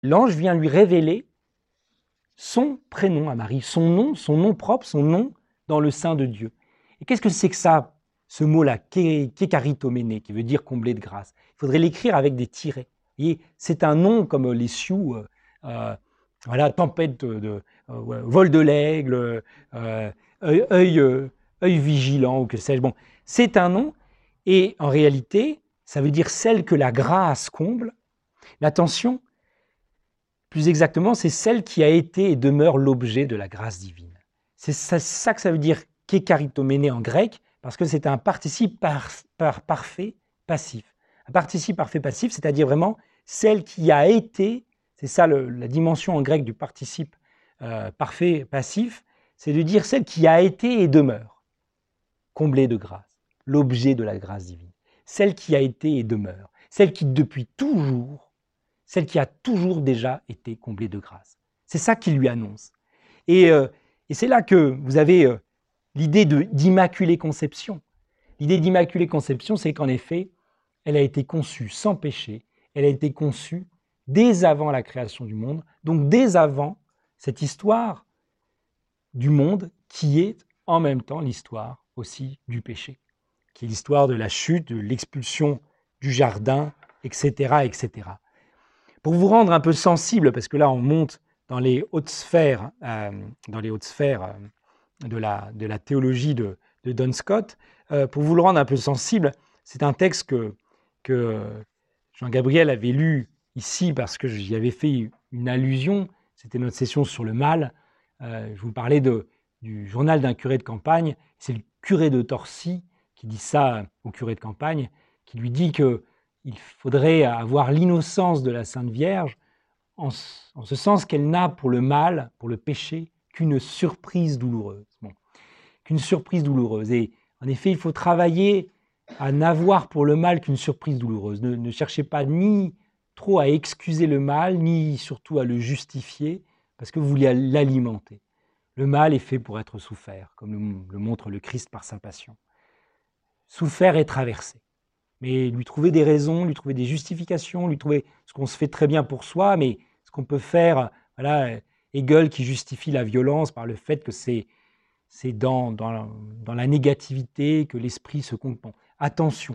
l'ange vient lui révéler son prénom à Marie, son nom propre, son nom dans le sein de Dieu. Et qu'est-ce que c'est que ça, ce mot-là, kékaritomene, qui veut dire comblé de grâce? Il faudrait l'écrire avec des tirets. C'est un nom comme les sioux, voilà, tempête, vol de l'aigle, œil vigilant, ou que sais-je. Bon, c'est un nom, et en réalité, ça veut dire celle que la grâce comble. Mais attention, plus exactement, c'est celle qui a été et demeure l'objet de la grâce divine. C'est ça que ça veut dire kékaritomene en grec, parce que c'est un participe parfait passif. Un participe parfait passif, c'est-à-dire vraiment celle qui a été, c'est ça la dimension en grec du participe parfait passif, c'est de dire celle qui a été et demeure, comblée de grâce, l'objet de la grâce divine. Celle qui a été et demeure, celle qui depuis toujours, celle qui a toujours déjà été comblée de grâce. C'est ça qu'il lui annonce. Et c'est là que vous avez l'idée d'immaculée conception. L'idée d'immaculée conception, c'est qu'en effet, elle a été conçue sans péché, elle a été conçue dès avant la création du monde, donc dès avant cette histoire du monde qui est en même temps l'histoire aussi du péché, qui est l'histoire de la chute, de l'expulsion du jardin, etc., etc. Pour vous rendre un peu sensible, parce que là on monte dans les hautes sphères, de la théologie de Don Scott, pour vous le rendre un peu sensible, c'est un texte que Jean-Gabriel avait lu ici parce que j'y avais fait une allusion, c'était notre session sur le mal. Je vous parlais du journal d'un curé de campagne, c'est le curé de Torcy qui dit ça au curé de campagne, qui lui dit qu'il faudrait avoir l'innocence de la Sainte Vierge, en ce sens qu'elle n'a pour le mal, pour le péché, qu'une surprise douloureuse. Bon. Qu'une surprise douloureuse. Et en effet, il faut travailler à n'avoir pour le mal qu'une surprise douloureuse. Ne cherchez pas ni trop à excuser le mal, ni surtout à le justifier, parce que vous voulez l'alimenter. Le mal est fait pour être souffert, comme le montre le Christ par sa passion. Souffert et traversé. Mais lui trouver des raisons, lui trouver des justifications, lui trouver ce qu'on se fait très bien pour soi, mais ce qu'on peut faire, voilà, Hegel qui justifie la violence par le fait que c'est dans la négativité que l'esprit se compond. Attention,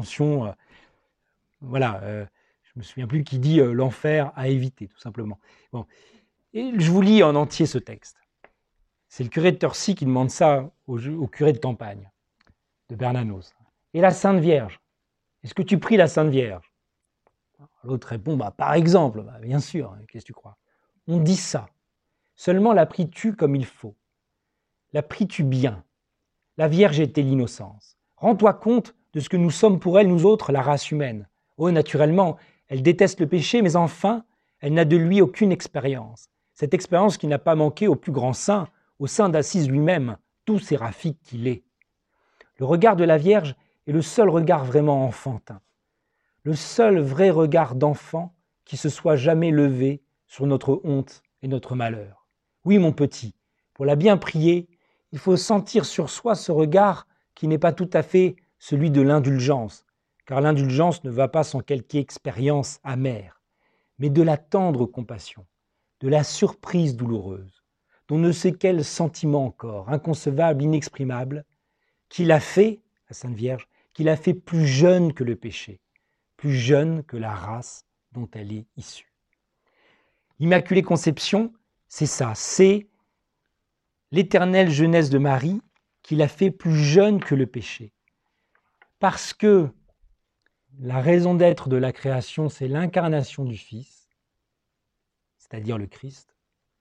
voilà, je me souviens plus qui dit l'enfer à éviter, tout simplement. Bon. Et je vous lis en entier ce texte. C'est le curé de Torcy qui demande ça au curé de campagne de Bernanos. Et la Sainte Vierge, est-ce que tu pries la Sainte Vierge? L'autre répond, par exemple, bien sûr, qu'est-ce que tu crois? On dit ça. Seulement la pries-tu comme il faut? La pries-tu bien? La Vierge était l'innocence. Rends-toi compte de ce que nous sommes pour elle, nous autres, la race humaine. Oh, naturellement, elle déteste le péché, mais enfin, elle n'a de lui aucune expérience. Cette expérience qui n'a pas manqué au plus grand saint, au saint d'Assise lui-même, tout séraphique qu'il est. Le regard de la Vierge est le seul regard vraiment enfantin. Le seul vrai regard d'enfant qui se soit jamais levé sur notre honte et notre malheur. Oui, mon petit, pour la bien prier, il faut sentir sur soi ce regard qui n'est pas tout à fait celui de l'indulgence, car l'indulgence ne va pas sans quelque expérience amère, mais de la tendre compassion, de la surprise douloureuse, dont ne sait quel sentiment encore, inconcevable, inexprimable, qui l'a fait, la Sainte Vierge, qui l'a fait plus jeune que le péché, plus jeune que la race dont elle est issue. L'Immaculée Conception, c'est ça, c'est l'éternelle jeunesse de Marie qui l'a fait plus jeune que le péché. Parce que la raison d'être de la création, c'est l'incarnation du Fils, c'est-à-dire le Christ,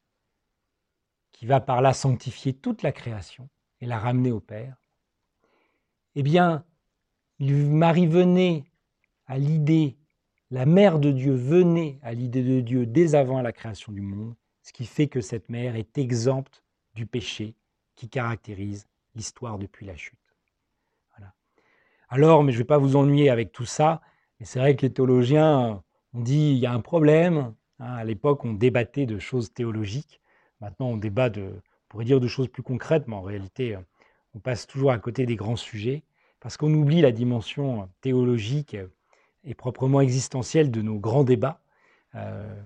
qui va par là sanctifier toute la création et la ramener au Père. Eh bien, Marie venait à l'idée, la mère de Dieu venait à l'idée de Dieu dès avant la création du monde, ce qui fait que cette mère est exempte du péché qui caractérise l'histoire depuis la chute. Voilà. Alors, mais je ne vais pas vous ennuyer avec tout ça, mais c'est vrai que les théologiens ont dit il y a un problème. À l'époque, on débattait de choses théologiques. Maintenant, on débat on pourrait dire de choses plus concrètes, mais en réalité, on passe toujours à côté des grands sujets parce qu'on oublie la dimension théologique et proprement existentielle de nos grands débats.